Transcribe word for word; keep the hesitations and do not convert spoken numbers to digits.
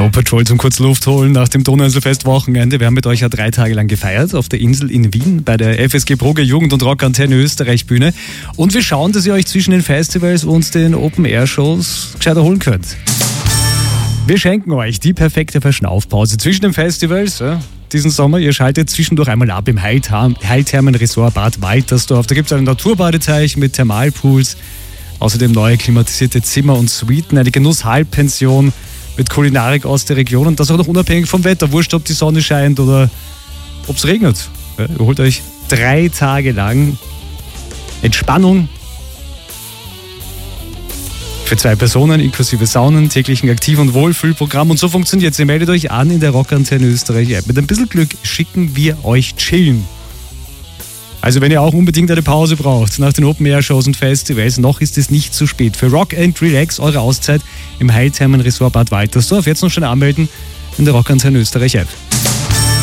Snow Patrol zum kurz Luft holen nach dem Donauinselfest-Wochenende. Wir haben mit euch ja drei Tage lang gefeiert auf der Insel in Wien bei der F S G Brugge Jugend- und Rockantenne Österreich Bühne. Und wir schauen, dass ihr euch zwischen den Festivals und den Open-Air-Shows gescheit erholen könnt. Wir schenken euch die perfekte Verschnaufpause zwischen den Festivals. Ja, diesen Sommer, ihr schaltet zwischendurch einmal ab im Heilthermen-Resort Bad Waltersdorf. Da gibt es einen Naturbadeteich mit Thermalpools, außerdem neue klimatisierte Zimmer und Suiten, eine Genuss-Halbpension mit Kulinarik aus der Region und das auch noch unabhängig vom Wetter. Wurscht, ob die Sonne scheint oder ob es regnet. Ja, ihr holt euch drei Tage lang Entspannung für zwei Personen inklusive Saunen, täglichen Aktiv- und Wohlfühlprogramm. Und so funktioniert es. Ihr meldet euch an in der Rockantenne Österreich App. Mit ein bisschen Glück schicken wir euch Chillen. Also wenn ihr auch unbedingt eine Pause braucht nach den Open-Air-Shows und Festivals, noch ist es nicht zu spät. Für Rock and Relax, eure Auszeit im Heilthermen Resort Bad Waltersdorf. Jetzt noch schnell anmelden in der Rockantenne Österreich App.